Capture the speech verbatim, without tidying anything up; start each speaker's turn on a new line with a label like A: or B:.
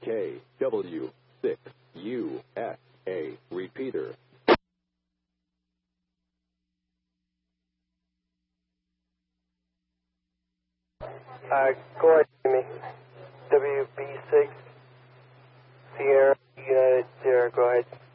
A: K W six U S A. Repeater.
B: Uh, go ahead, Jimmy. W B six Sierra United Sierra, go ahead.